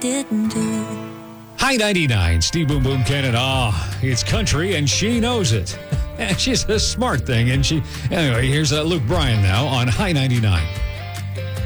didn't do. High 99, Steve Boom Boom Canada. It's country and she knows it. She's a smart thing, and anyway, here's Luke Bryan now on High 99.